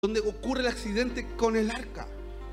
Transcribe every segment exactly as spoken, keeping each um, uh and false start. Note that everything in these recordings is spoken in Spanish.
donde ocurre el accidente con el arca.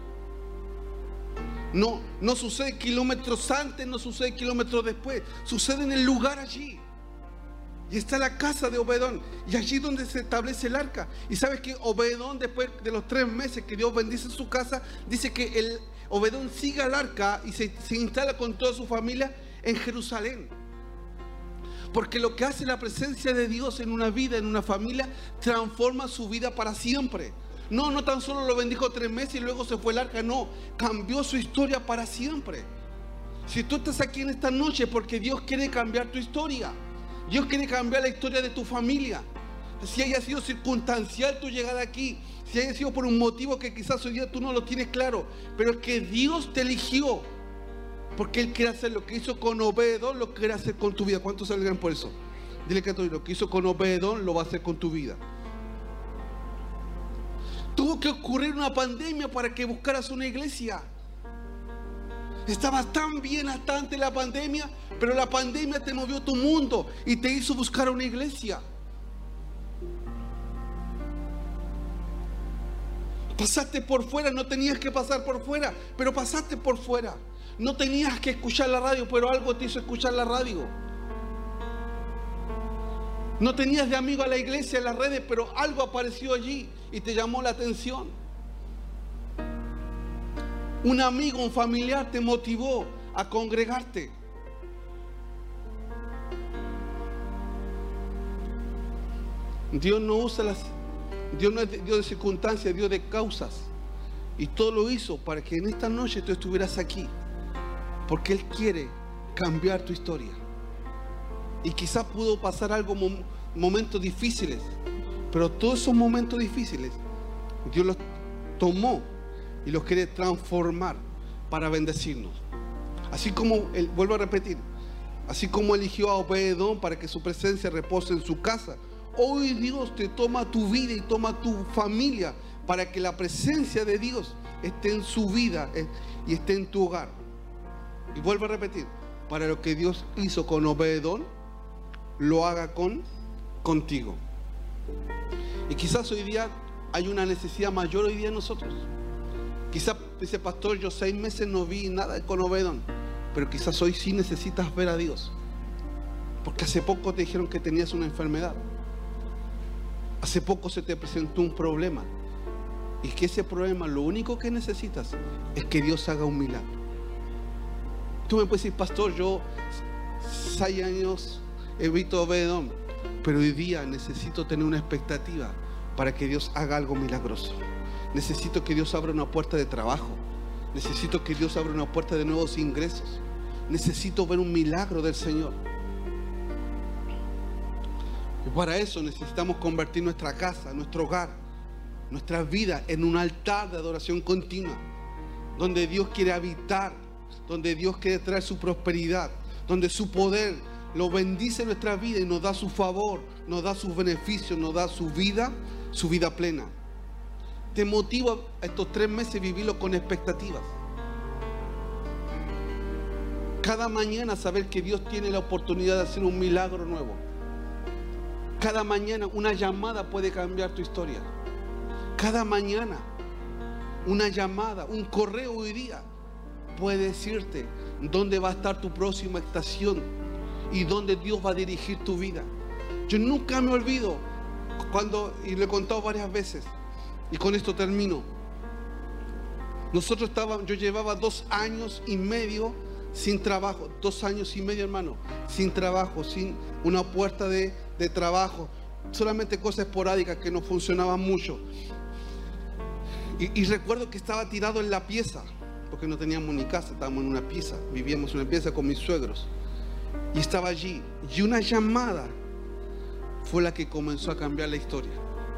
No, no sucede kilómetros antes, no sucede kilómetros después, sucede en el lugar allí. Y está la casa de Obededom, y allí donde se establece el arca. Y sabes que Obededom, después de los tres meses que Dios bendice su casa, dice que el Obededom sigue al arca y se, se instala con toda su familia en Jerusalén. Porque lo que hace la presencia de Dios en una vida, en una familia, transforma su vida para siempre. No, no tan solo lo bendijo tres meses y luego se fue el arca, no, cambió su historia para siempre. Si tú estás aquí en esta noche, porque Dios quiere cambiar tu historia. Dios quiere cambiar la historia de tu familia. Si haya sido circunstancial tu llegada aquí, si haya sido por un motivo que quizás hoy día tú no lo tienes claro, pero es que Dios te eligió, porque Él quiere hacer lo que hizo con Obededom, lo quiere hacer con tu vida. ¿Cuántos se alegran por eso? Dile que lo que hizo con Obededom lo va a hacer con tu vida. Tuvo que ocurrir una pandemia para que buscaras una iglesia. Estabas tan bien hasta antes de la pandemia, pero la pandemia te movió tu mundo y te hizo buscar una iglesia. Pasaste por fuera, no tenías que pasar por fuera, pero pasaste por fuera. No tenías que escuchar la radio, pero algo te hizo escuchar la radio. No tenías de amigo a la iglesia en las redes, pero algo apareció allí y te llamó la atención. Un amigo, un familiar te motivó a congregarte. Dios no usa las... Dios no es Dios de circunstancias, es Dios de causas. Y todo lo hizo para que en esta noche tú estuvieras aquí. Porque Él quiere cambiar tu historia. Y quizás pudo pasar algo, momentos difíciles. Pero todos esos momentos difíciles, Dios los tomó y los quiere transformar para bendecirnos. Así como, él, vuelvo a repetir, así como eligió a Obededom para que su presencia repose en su casa, hoy Dios te toma tu vida y toma tu familia para que la presencia de Dios esté en su vida y esté en tu hogar. Y vuelvo a repetir, para lo que Dios hizo con Obededom, lo haga con contigo. Y quizás hoy día hay una necesidad mayor hoy día en nosotros. Quizás dice, pastor, yo seis meses no vi nada con Obededom, pero quizás hoy sí necesitas ver a Dios, porque hace poco te dijeron que tenías una enfermedad, hace poco se te presentó un problema, y que ese problema lo único que necesitas es que Dios haga un milagro. Tú me puedes decir, pastor, yo seis años he visto Obededom, pero hoy día necesito tener una expectativa para que Dios haga algo milagroso. Necesito que Dios abra una puerta de trabajo. Necesito que Dios abra una puerta de nuevos ingresos. Necesito ver un milagro del Señor. Y para eso necesitamos convertir nuestra casa, nuestro hogar, nuestra vida en un altar de adoración continua, donde Dios quiere habitar, donde Dios quiere traer su prosperidad, donde su poder lo bendice en nuestra vida y nos da su favor, nos da sus beneficios, nos da su vida, su vida plena. Te motiva a estos tres meses vivirlo con expectativas. Cada mañana saber que Dios tiene la oportunidad de hacer un milagro nuevo. Cada mañana una llamada puede cambiar tu historia. Cada mañana una llamada, un correo hoy día puede decirte dónde va a estar tu próxima estación y dónde Dios va a dirigir tu vida. Yo nunca me olvido cuando, y lo he contado varias veces, y con esto termino. Nosotros estábamos, yo llevaba dos años y medio sin trabajo, dos años y medio, hermano, sin trabajo, sin una puerta de, de trabajo, solamente cosas esporádicas que no funcionaban mucho. Y, y recuerdo que estaba tirado en la pieza, porque no teníamos ni casa, estábamos en una pieza, vivíamos en una pieza con mis suegros. Y estaba allí, y una llamada fue la que comenzó a cambiar la historia.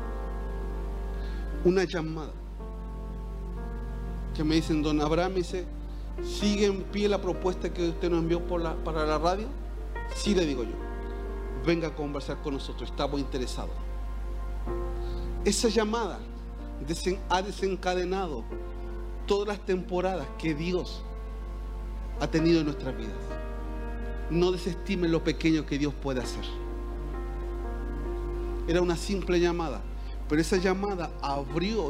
Una llamada que me dicen, don Abraham, me dice, ¿sigue en pie la propuesta que usted nos envió por la, para la radio? Sí, le digo yo, venga a conversar con nosotros, estamos interesados. Esa llamada desen, ha desencadenado todas las temporadas que Dios ha tenido en nuestras vidas. No desestimen lo pequeño que Dios puede hacer. Era una simple llamada, Pero esa llamada abrió